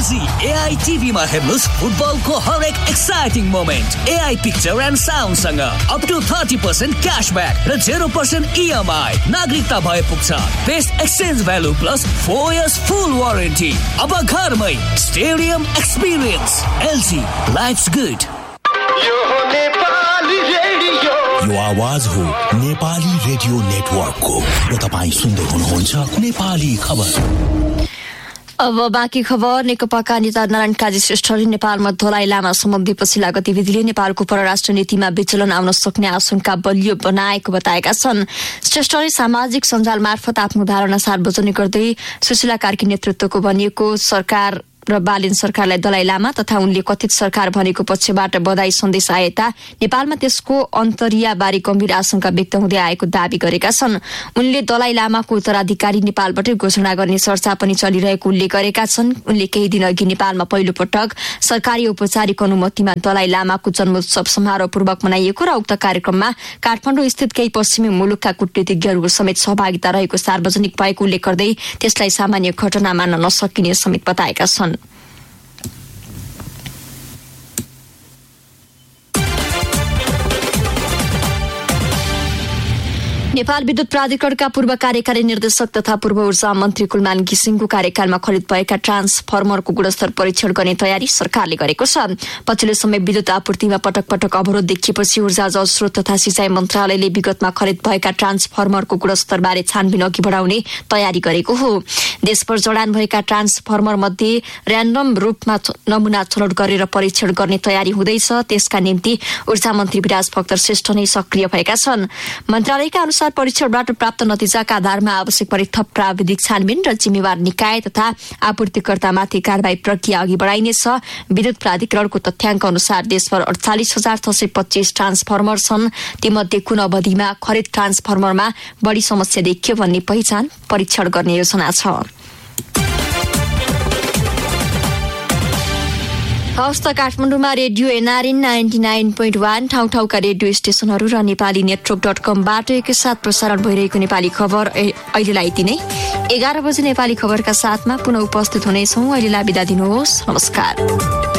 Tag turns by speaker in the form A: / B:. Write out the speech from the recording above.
A: LG AI TV मा हेर्नुस् फुटबलको हरेक exciting moment. AI picture and sound सँग अप टु 30% क्याशब्याक र 0% EMI। नागरिकता भए पुग्छ। Best exchange value plus 4 years फुल वारेन्टी। अब घरमै stadium experience. LG lives good.
B: यो आवाज हो नेपाली रेडियो नेटवर्कको र तपाईं सुन्दै हुनुहुन्छ नेपाली खबर।
C: अब बाँकी खबर। नेकपाका नेता नारायण काजी श्रेष्ठले नेपालमा दलाइ लामा सम्बन्धी पछिल्ला गतिविधिले नेपालको परराष्ट्र नीतिमा विचलन आउन सक्ने आशंका बलियो बनाएको बताएका छन्। श्रेष्ठले सामाजिक सञ्जाल मार्फत आफ्नो धारणा सार्वजनिक गर्दै सुशीला कार्की नेतृत्वको बनिएको सरकार र बालिन सरकारलाई दलाइ लामा तथा उनले कथित सरकार भनेको पक्षबाट बधाई सन्देश आएता नेपालमा त्यसको अन्तर्याबारे गम्भीर आशंका व्यक्त हुँदै आएको दावी गरेका छन्। उनले दलाइ लामाको उत्तराधिकारी नेपालबाटै घोषणा गर्ने चर्चा पनि चलिरहेको उल्लेख गरेका छन्। उनले केही दिन अघि नेपालमा पहिलो पटक सरकारी औपचारिक अनुमतिमा दलाइ लामाको जन्मोत्सव समारोहपूर्वक मनाइएको र उक्त कार्यक्रममा काठमाडौँ स्थित केही पश्चिमी मुलुकका कूटनीतिज्ञहरूको समेत सहभागिता रहेको सार्वजनिक भएको उल्लेख गर्दै त्यसलाई सामान्य घटना मान्न नसकिने समेत बताएका छन्। नेपाल विद्युत प्राधिकरणका पूर्व कार्यकारी निर्देशक तथा पूर्व ऊर्जा मन्त्री कुलमान घिसिङको कार्यकालमा खरिद भएका ट्रान्सफर्मरको गुणस्तर परीक्षण गर्ने तयारी सरकारले गरेको छ। पछिल्लो समय विद्युत आपूर्तिमा पटक पटक अवरोध देखिएपछि ऊर्जा जलस्रोत तथा सिंचाई मन्त्रालयले विगतमा खरिद भएका ट्रान्सफर्मरको गुणस्तरबारे छानबिन अघि बढाउने तयारी गरेको हो। देशभर जडान भएका ट्रान्सफर्मर मध्ये र्यान्डम रूपमा नमुना छनौट गरेर परीक्षण गर्ने तयारी हुँदैछ। त्यसका निम्ति ऊर्जा मन्त्री विराज भक्तर श्रेष्ठ नै सक्रिय भएका छन्। मन्त्रालयका अनुसार परीक्षणबाट प्राप्त नतिजाका आधारमा आवश्यक परे थप प्राविधिक छानबिन र जिम्मेवार निकाय तथा आपूर्तिकर्तामाथि कारबाही प्रक्रिया अघि बढाइनेछ। विद्युत प्राधिकरणको तथ्याङ्क अनुसार देशभर 48,625 ट्रान्सफर्मर छन्। तीमध्ये कुन अवधिमा खरिद ट्रान्सफर्मरमा बढी समस्या देखियो भन्ने पहिचान परीक्षण गर्ने योजना छ। हवस् त काठमाडौँमा रेडियो एनआरएन 99.1 ठाउँ-ठाउँका रेडियो स्टेशनहरू र नेपाली नेटवर्क.com-बाट एकैसाथ प्रसारण भइरहेको नेपाली खबर अहिलेलाई यति नै। 11 बजे नेपाली खबरका साथमा पुनः उपस्थित हुनेछौँ। अहिलेलाई बिदा दिनुहोस्। नमस्कार।